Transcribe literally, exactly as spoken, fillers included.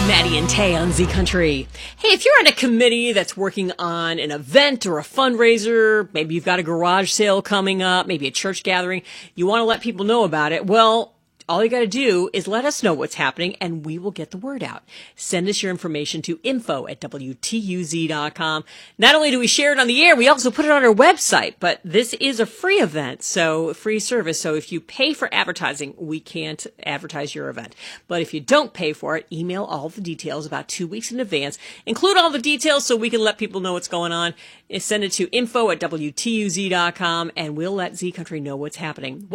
Maddie and Tay on Z Country. Hey, if you're on a committee that's working on an event or a fundraiser, maybe you've got a garage sale coming up, maybe a church gathering, you want to let people know about it, well, all you got to do is let us know what's happening and we will get the word out. Send us your information to info at W T U Z dot com. Not only do we share it on the air, we also put it on our website, but this is a free event, so free service. So if you pay for advertising, we can't advertise your event. But if you don't pay for it, email all the details about two weeks in advance. Include all the details so we can let people know what's going on. Send it to info at W T U Z dot com and we'll let Z Country know what's happening.